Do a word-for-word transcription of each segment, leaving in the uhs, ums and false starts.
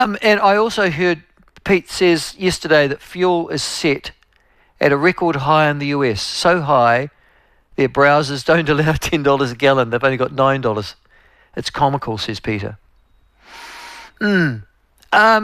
Um, and I also heard Pete says yesterday that fuel is set at a record high in the U S. So high, their browsers don't allow ten dollars a gallon. They've only got nine dollars. It's comical, says Peter. Mm. Um,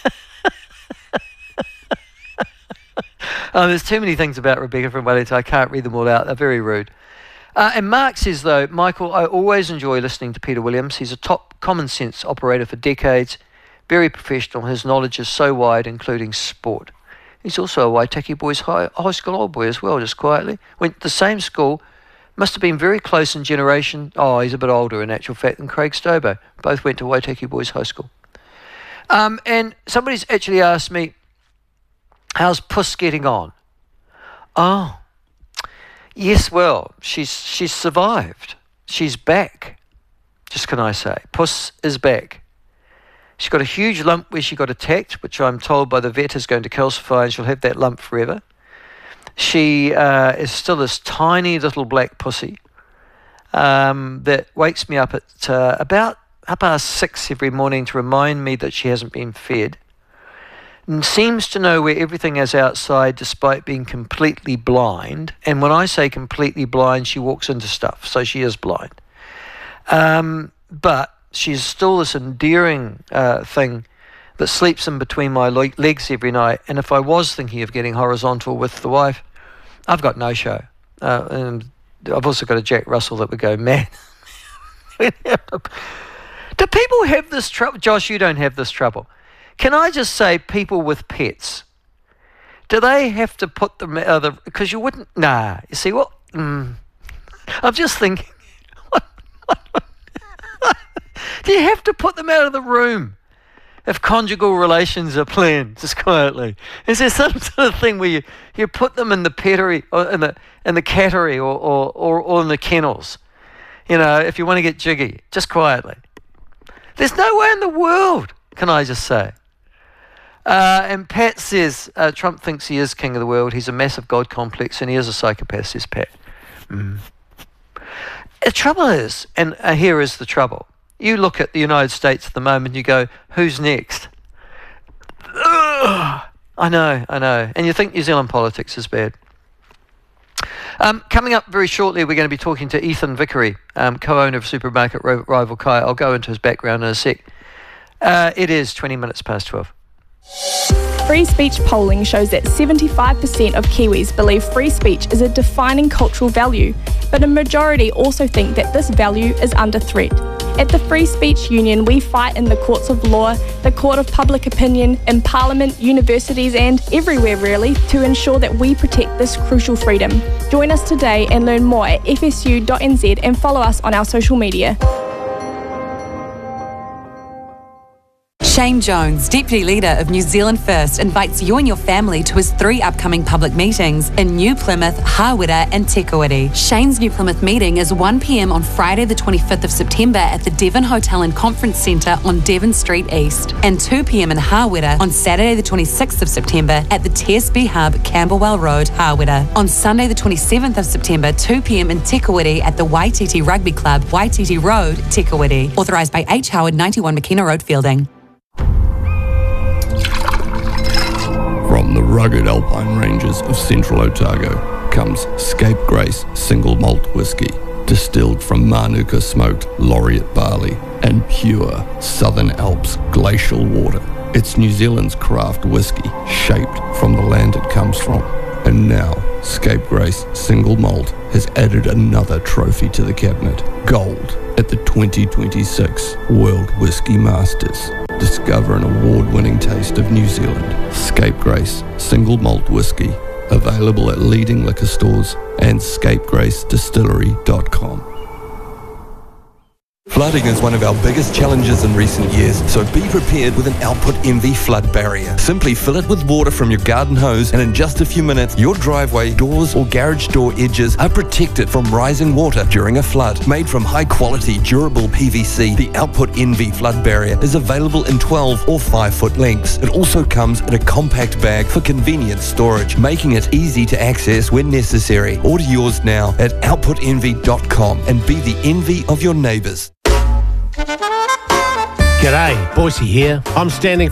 oh, there's too many things about Rebecca from Wellington. I can't read them all out. They're very rude. Uh, and Mark says, though, Michael, I always enjoy listening to Peter Williams. He's a top common sense operator for decades, very professional. His knowledge is so wide, including sport. He's also a Waitaki Boys High, high School old boy as well, just quietly. Went to the same school, must have been very close in generation. Oh, he's a bit older in actual fact than Craig Stobo. Both went to Waitaki Boys High School. Um, and somebody's actually asked me, how's Puss getting on? Oh, yes, well, she's she's survived. She's back. Just can I say, Puss is back. She's got a huge lump where she got attacked, which I'm told by the vet is going to calcify, and she'll have that lump forever. She uh, is still this tiny little black pussy um, that wakes me up at uh, about half past six every morning to remind me that she hasn't been fed, and seems to know where everything is outside despite being completely blind. And when I say completely blind, she walks into stuff, so she is blind. Um, but she's still this endearing uh, thing that sleeps in between my le- legs every night. And if I was thinking of getting horizontal with the wife, I've got no show. Uh, and I've also got a Jack Russell that would go mad. Do people have this trouble? Josh, you don't have this trouble. Can I just say, people with pets, do they have to put them out of the... Because you wouldn't... Nah, you see what? Mm, I'm just thinking... What, what, what, do you have to put them out of the room if conjugal relations are planned, just quietly? Is there some sort of thing where you, you put them in the pettery, or in the in the cattery, or, or, or, or in the kennels? You know, if you want to get jiggy, just quietly. There's no way in the world, can I just say. Uh, and Pat says, uh, Trump thinks he is king of the world. He's a massive God complex, and he is a psychopath, says Pat. Mm. The trouble is, and uh, here is the trouble, you look at the United States at the moment and you go, who's next? Ugh. I know, I know. And you think New Zealand politics is bad. Um, coming up very shortly, we're going to be talking to Ethan Vickery, um, co-owner of supermarket rival Kai. I'll go into his background in a sec. Uh, it is twenty minutes past twelve. Free speech polling shows that seventy-five percent of Kiwis believe free speech is a defining cultural value, but a majority also think that this value is under threat. At the Free Speech Union, we fight in the courts of law, the court of public opinion, in Parliament, universities and everywhere really to ensure that we protect this crucial freedom. Join us today and learn more at f s u dot n z and follow us on our social media. Shane Jones, Deputy Leader of New Zealand First, invites you and your family to his three upcoming public meetings in New Plymouth, Hawera and Te Kuiti. Shane's New Plymouth meeting is one p m on Friday the twenty-fifth of September at the Devon Hotel and Conference Centre on Devon Street East, and two p m in Hawera on Saturday the twenty-sixth of September at the T S B Hub, Camberwell Road, Hawera. On Sunday the twenty-seventh of September, two p m in Te Kuiti at the Waititi Rugby Club, Waititi Road, Te Kuiti. Authorised by H. Howard, ninety-one McKenna Road, Fielding. From the rugged alpine ranges of central Otago comes Scape Grace Single Malt Whisky, distilled from Manuka smoked laureate barley and pure Southern Alps glacial water. It's New Zealand's craft whisky, shaped from the land it comes from. And now, Scape Grace Single Malt has added another trophy to the cabinet, gold, at the twenty twenty-six World Whisky Masters. Discover an award-winning taste of New Zealand. Scape Grace Single Malt Whisky, available at leading liquor stores and scape grace distillery dot com. Flooding is one of our biggest challenges in recent years, so be prepared with an Output Envy flood barrier. Simply fill it with water from your garden hose, and in just a few minutes, your driveway, doors or garage door edges are protected from rising water during a flood. Made from high-quality, durable P V C, the Output Envy flood barrier is available in twelve or five foot lengths. It also comes in a compact bag for convenient storage, making it easy to access when necessary. Order yours now at output envy dot com and be the envy of your neighbours. G'day, Boise here. I'm standing